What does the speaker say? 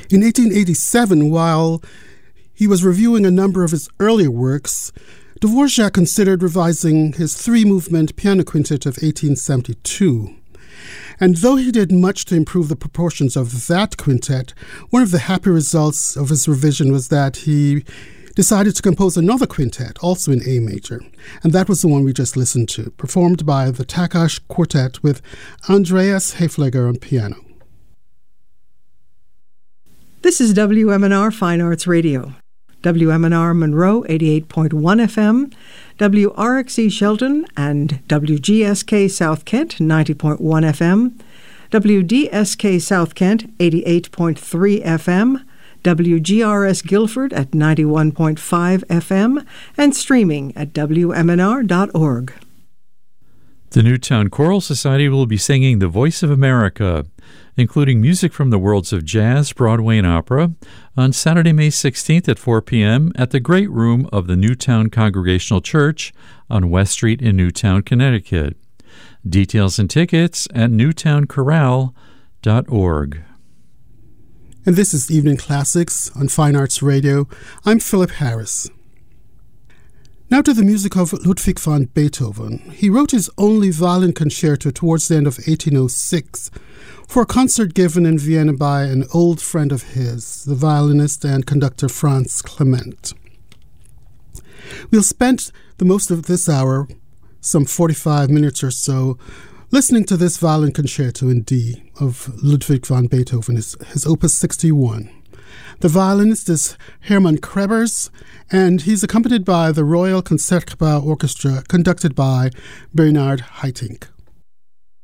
In 1887, while he was reviewing a number of his earlier works, Dvorak considered revising his three-movement piano quintet of 1872. And though he did much to improve the proportions of that quintet, one of the happy results of his revision was that he decided to compose another quintet, also in A major. And that was the one we just listened to, performed by the Takács Quartet with Andreas Häfliger on piano. This is WMNR Fine Arts Radio. WMNR Monroe 88.1 FM, WRXE Shelton and WGSK South Kent 90.1 FM, WDSK South Kent 88.3 FM, WGRS Guilford at 91.5 FM, and streaming at WMNR.org. The Newtown Choral Society will be singing The Voice of America, including music from the worlds of jazz, Broadway, and opera, on Saturday, May 16th at 4 p.m. at the Great Room of the Newtown Congregational Church on West Street in Newtown, Connecticut. Details and tickets at newtownchorale.org. And this is Evening Classics on Fine Arts Radio. I'm Philip Harris. Now to the music of Ludwig van Beethoven. He wrote his only violin concerto towards the end of 1806 for a concert given in Vienna by an old friend of his, the violinist and conductor Franz Clement. We'll spend the most of this hour, some 45 minutes or so, listening to this violin concerto in D of Ludwig van Beethoven, his Opus 61. The violinist is Hermann Krebers, and he's accompanied by the Royal Concertgebouw Orchestra, conducted by Bernard Haitink.